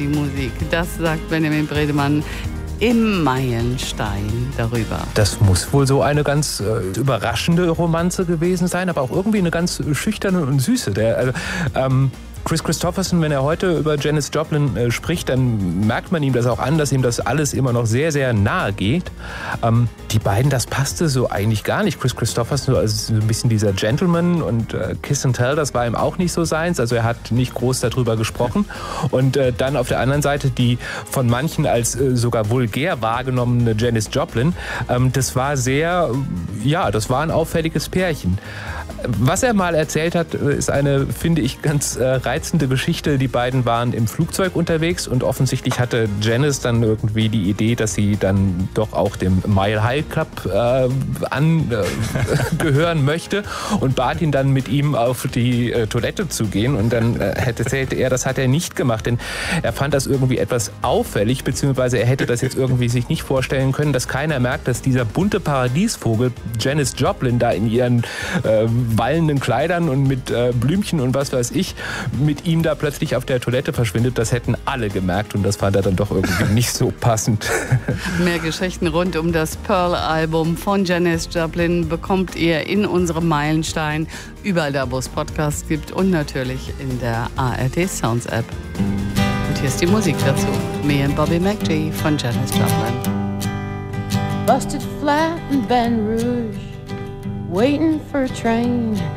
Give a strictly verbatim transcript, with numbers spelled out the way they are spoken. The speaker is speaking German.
die Musik. Das sagt Benjamin Bredemann im Meilenstein darüber. Das muss wohl so eine ganz äh, überraschende Romanze gewesen sein, aber auch irgendwie eine ganz schüchterne und süße. Der, also, ähm Kris Kristofferson, wenn er heute über Janis Joplin äh, spricht, dann merkt man ihm das auch an, dass ihm das alles immer noch sehr, sehr nahe geht. Ähm, die beiden, das passte so eigentlich gar nicht. Kris Kristofferson, also so ein bisschen dieser Gentleman, und äh, Kiss and Tell, das war ihm auch nicht so seins. Also er hat nicht groß darüber gesprochen. Und äh, dann auf der anderen Seite die von manchen als äh, sogar vulgär wahrgenommene Janis Joplin. Ähm, das war sehr, ja, das war ein auffälliges Pärchen. Was er mal erzählt hat, ist eine, finde ich, ganz äh, reizende Geschichte. Die beiden waren im Flugzeug unterwegs und offensichtlich hatte Janis dann irgendwie die Idee, dass sie dann doch auch dem Mile High Club äh, angehören äh, möchte und bat ihn dann, mit ihm auf die äh, Toilette zu gehen. Und dann äh, erzählte er, das hat er nicht gemacht, denn er fand das irgendwie etwas auffällig, beziehungsweise er hätte das jetzt irgendwie sich nicht vorstellen können, dass keiner merkt, dass dieser bunte Paradiesvogel Janis Joplin da in ihren äh, wallenden Kleidern und mit äh, Blümchen und was weiß ich, mit ihm da plötzlich auf der Toilette verschwindet. Das hätten alle gemerkt und das fand er dann doch irgendwie nicht so passend. Mehr Geschichten rund um das Pearl-Album von Janis Joplin bekommt ihr in unserem Meilenstein, überall da, wo es Podcasts gibt und natürlich in der A R D Sounds App. Und hier ist die Musik dazu. Me and Bobby McGee von Janis Joplin. Busted flat in Baton Rouge, waiting for a train.